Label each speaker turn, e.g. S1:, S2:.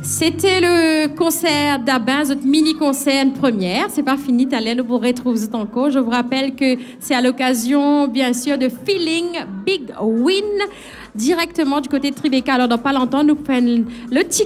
S1: C'était le concert d'Abin, notre mini-concert première. C'est pas fini, Talien, nous pourrez retrouver encore. Je vous rappelle que c'est à l'occasion, bien sûr, de Feeling Big Win, directement du côté de Tribeca. Alors, dans pas longtemps, nous prenons le ticket.